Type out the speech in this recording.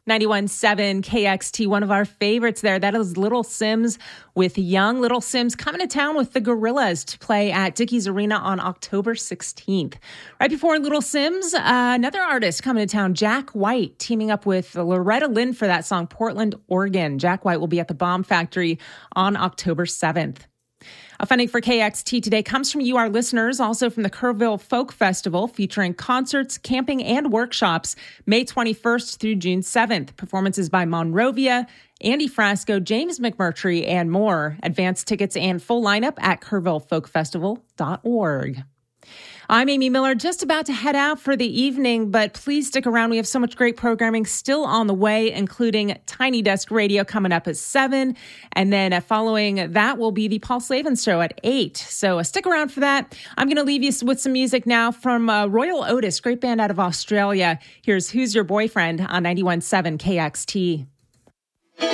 91.7 KXT, one of our favorites there. That is Little Simz with Young. Little Simz coming to town with the Gorillaz to play at Dickies Arena on October 16th. Right before Little Simz, another artist coming to town, Jack White, teaming up with Loretta Lynn for that song, Portland, Oregon. Jack White will be at the Bomb Factory on October 7th. Funding for KXT today comes from you, our listeners, also from the Kerrville Folk Festival, featuring concerts, camping, and workshops May 21st through June 7th. Performances by Monrovia, Andy Frasco, James McMurtry, and more. Advance tickets and full lineup at kerrvillefolkfestival.org. I'm Amy Miller, just about to head out for the evening, but please stick around. We have so much great programming still on the way, including Tiny Desk Radio coming up at 7. And then following that will be the Paul Slavin Show at 8. So stick around for that. I'm going to leave you with some music now from Royal Otis, great band out of Australia. Here's Who's Your Boyfriend on 91.7 KXT.